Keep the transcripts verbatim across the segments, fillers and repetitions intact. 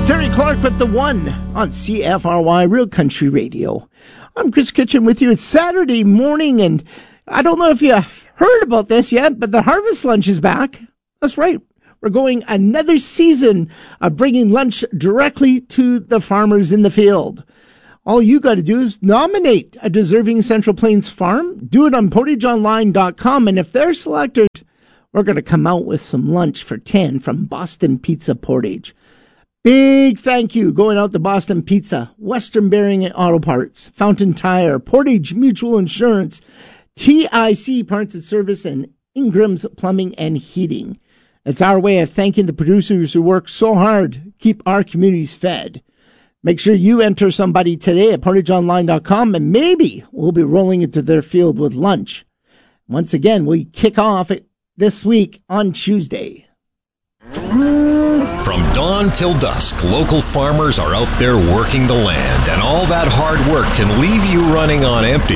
Terry Clark with The One on C F R Y Real Country Radio. I'm Chris Kitchen with you. It's Saturday morning, and I don't know if you heard about this yet, but the Harvest Lunch is back. That's right. We're going another season of bringing lunch directly to the farmers in the field. All you got to do is nominate a deserving Central Plains farm. Do it on portage online dot com, and if they're selected, we're going to come out with some lunch for ten from Boston Pizza Portage. Big thank you going out to Boston Pizza, Western Bearing and Auto Parts, Fountain Tire, Portage Mutual Insurance, T I C Parts and Service, and Ingram's Plumbing and Heating. It's our way of thanking the producers who work so hard to keep our communities fed. Make sure you enter somebody today at portage online dot com, and maybe we'll be rolling into their field with lunch. Once again, we kick off it this week on Tuesday. From dawn till dusk, local farmers are out there working the land, and all that hard work can leave you running on empty.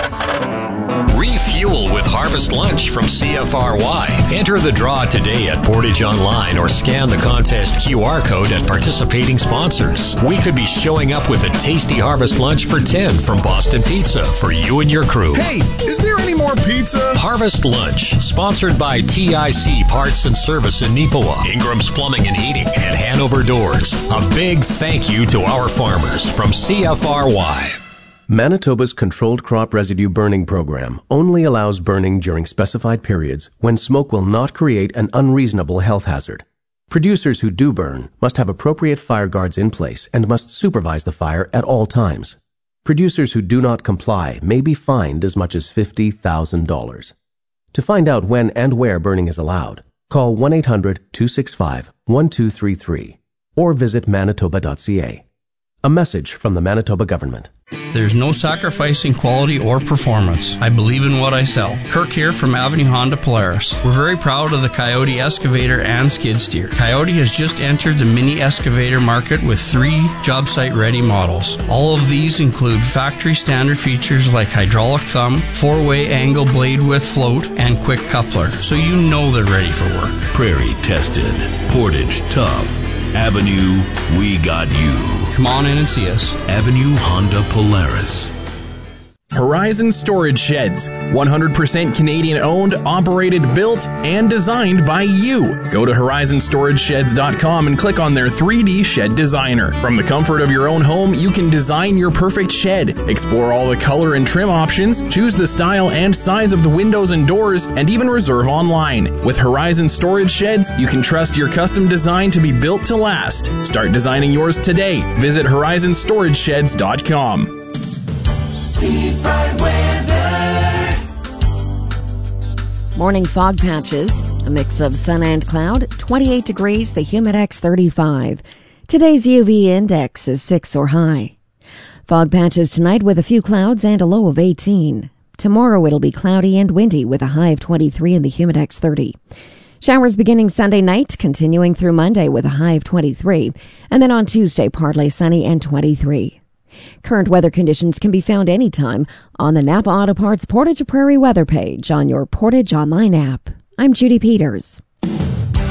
Refuel with Harvest Lunch from C F R Y. Enter the draw today at Portage Online or scan the contest Q R code at participating sponsors. We could be showing up with a tasty Harvest Lunch for ten from Boston Pizza for you and your crew. Hey, is there any more pizza? Harvest Lunch, sponsored by T I C Parts and Service in Neepawa, Ingram's Plumbing and Heating, and Hanover Doors. A big thank you to our farmers from C F R Y. Manitoba's Controlled Crop Residue Burning Program only allows burning during specified periods when smoke will not create an unreasonable health hazard. Producers who do burn must have appropriate fire guards in place and must supervise the fire at all times. Producers who do not comply may be fined as much as fifty thousand dollars. To find out when and where burning is allowed, call one eight hundred two six five one two three three or visit manitoba dot c a. A message from the Manitoba government. There's no sacrificing quality or performance. I believe in what I sell. Kirk here from Avenue Honda Polaris. We're very proud of the Coyote excavator and skid steer. Coyote has just entered the mini excavator market with three job site ready models. All of these include factory standard features like hydraulic thumb, four-way angle blade width float, and quick coupler, so you know they're ready for work. Prairie tested, Portage tough. Avenue, we got you. Come on in and see us. Avenue Honda Polaris. Horizon Storage Sheds. one hundred percent Canadian owned, operated, built, and designed by you. Go to horizon storage sheds dot com and click on their three D Shed Designer. From the comfort of your own home, you can design your perfect shed. Explore all the color and trim options, choose the style and size of the windows and doors, and even reserve online. With Horizon Storage Sheds, you can trust your custom design to be built to last. Start designing yours today. Visit horizon storage sheds dot com. Seafront weather. Morning fog patches, a mix of sun and cloud, twenty-eight degrees, the Humidex thirty-five. Today's U V index is six or high. Fog patches tonight with a few clouds and a low of eighteen. Tomorrow it'll be cloudy and windy with a high of twenty-three and the Humidex thirty. Showers beginning Sunday night, continuing through Monday with a high of twenty-three. And then on Tuesday, partly sunny and twenty-three. Current weather conditions can be found anytime on the Napa Auto Parts Portage Prairie weather page on your Portage Online app. I'm Judy Peters.